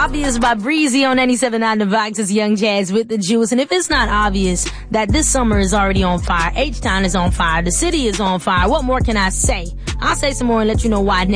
Obvious by Breezy on 97.9 The Vox. Is Young Jazz with the juice. And if it's not obvious that this summer is already on fire, H-Town is on fire, the city is on fire, what more can I say? I'll say some more and let you know why next.